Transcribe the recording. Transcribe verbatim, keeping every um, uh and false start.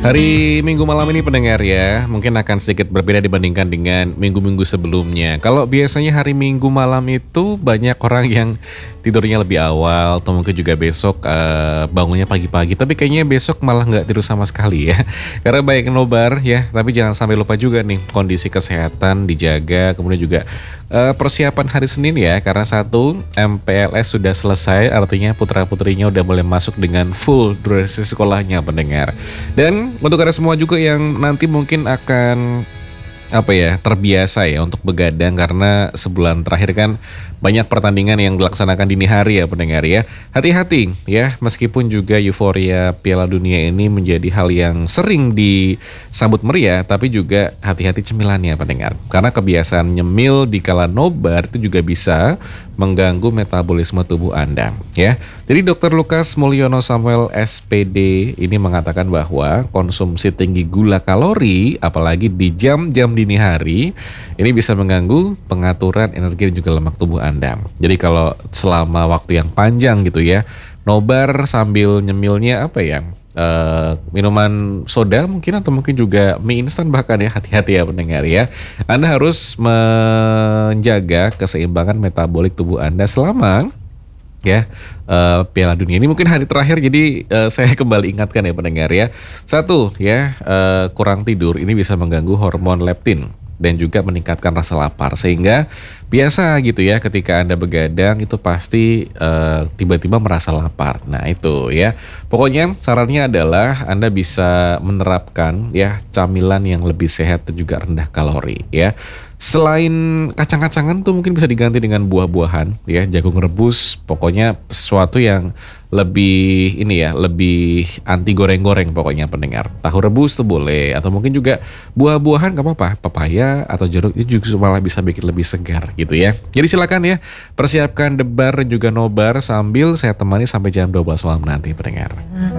Hari Minggu malam ini pendengar ya, mungkin akan sedikit berbeda dibandingkan dengan minggu-minggu sebelumnya. Kalau biasanya hari Minggu malam itu banyak orang yang tidurnya lebih awal, atau mungkin juga besok eh, bangunnya pagi-pagi. Tapi kayaknya besok malah nggak tidur sama sekali ya. Karena baik nobar ya, tapi jangan sampai lupa juga nih kondisi kesehatan dijaga. Kemudian juga eh, persiapan hari Senin ya, karena satu M P L S sudah selesai, artinya putra-putrinya udah mulai masuk dengan full durasi sekolahnya pendengar. Dan untuk ada semua juga yang nanti mungkin akan apa ya terbiasa ya untuk begadang karena sebulan terakhir kan banyak pertandingan yang dilaksanakan dini hari ya pendengar ya. Hati-hati ya, meskipun juga euforia Piala Dunia ini menjadi hal yang sering disambut meriah, tapi juga hati-hati cemilannya pendengar. Karena kebiasaan nyemil di kala nobar itu juga bisa mengganggu metabolisme tubuh Anda ya. Jadi dokter Lukas Mulyono Samuel S P D ini mengatakan bahwa konsumsi tinggi gula kalori apalagi di jam-jam dini hari ini bisa mengganggu pengaturan energi dan juga lemak tubuh Anda. Jadi kalau selama waktu yang panjang gitu ya, nobar sambil nyemilnya apa ya, uh, minuman soda mungkin atau mungkin juga mie instan bahkan ya, hati-hati ya pendengar ya. Anda harus menjaga keseimbangan metabolik tubuh Anda selama ya uh, Piala Dunia ini mungkin hari terakhir. Jadi uh, saya kembali ingatkan ya pendengar ya. Satu ya, uh, kurang tidur ini bisa mengganggu hormon leptin dan juga meningkatkan rasa lapar, sehingga biasa gitu ya ketika Anda begadang itu pasti uh, tiba-tiba merasa lapar. Nah itu ya, pokoknya sarannya adalah Anda bisa menerapkan ya camilan yang lebih sehat dan juga rendah kalori ya. Selain kacang-kacangan tuh mungkin bisa diganti dengan buah-buahan ya, jagung rebus, pokoknya sesuatu yang lebih ini ya, lebih anti goreng-goreng pokoknya pendengar. Tahu rebus tuh boleh, atau mungkin juga buah-buahan gak apa-apa, pepaya atau jeruk itu juga malah bisa bikin lebih segar gitu ya. Jadi silakan ya, persiapkan debar dan juga nobar sambil saya temani sampai jam dua belas malam nanti pendengar.